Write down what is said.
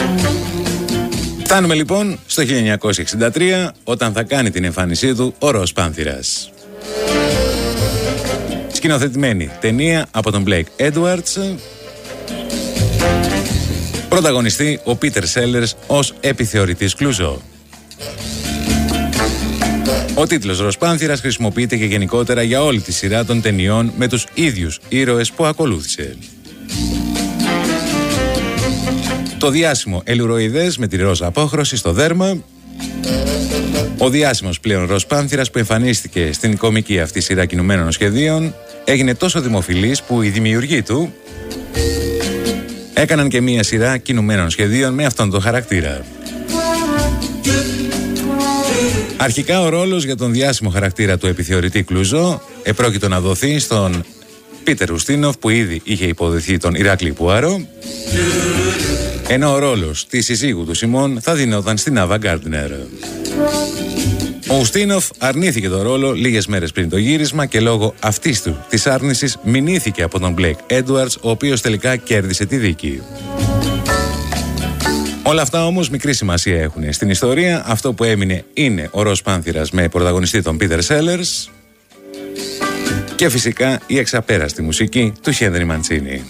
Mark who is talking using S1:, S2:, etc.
S1: Φτάνουμε λοιπόν στο 1963, όταν θα κάνει την εμφάνισή του ο Ροζ Πάνθηρας. Σκηνοθετημένη ταινία από τον Blake Edwards. Πρωταγωνιστεί ο Πίτερ Σέλερς ως επιθεωρητής Κλουζό. Ο τίτλος Ροζ Πάνθηρας χρησιμοποιείται και γενικότερα για όλη τη σειρά των ταινιών με τους ίδιους ήρωες που ακολούθησε. Το διάσημο ελουροειδές με τη ροζ απόχρωση στο δέρμα. Ο διάσημος πλέον Ροζ Πάνθηρας που εμφανίστηκε στην κομική αυτή σειρά κινουμένων σχεδίων έγινε τόσο δημοφιλής που οι δημιουργοί του έκαναν και μία σειρά κινουμένων σχεδίων με αυτόν τον χαρακτήρα. Αρχικά ο ρόλος για τον διάσημο χαρακτήρα του επιθεωρητή Κλουζό επρόκειτο να δοθεί στον Πίτερ Ουστίνοφ που ήδη είχε υποδεχθεί τον Ηράκλη Πουάρο, ενώ ο ρόλος της συζύγου του Σιμών θα δινόταν στην Άβα Γκάρντνερ. Ο Ουστίνοφ αρνήθηκε το ρόλο λίγες μέρες πριν το γύρισμα και λόγω αυτής του της άρνησης μηνύθηκε από τον Blake Edwards, ο οποίος τελικά κέρδισε τη δίκη. Όλα αυτά όμως μικρή σημασία έχουν στην ιστορία. Αυτό που έμεινε είναι ο Ροζ Πάνθηρας με πρωταγωνιστή τον Πίτερ Σέλερς και φυσικά η εξαπέραστη μουσική του Χένρι Μαντσίνι.